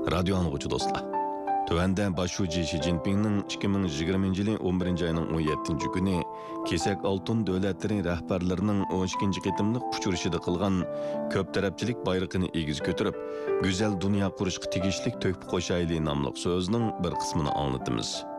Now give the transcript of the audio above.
Radio anlıqçı dostlar. Tövəndə başçı Xi Jinping'nin 2020 yılı 11 ayının 17 günü Kesak Altın dövlətlərin rəhbərlərinin 12 qitimliq uçuruşida qılğan köp tərəfçilik bayrağını egiz götürüb, güzel dünya quruşqa tegishlik töhfə qoşaylı namlıq sözünün bir qismini anlatımız.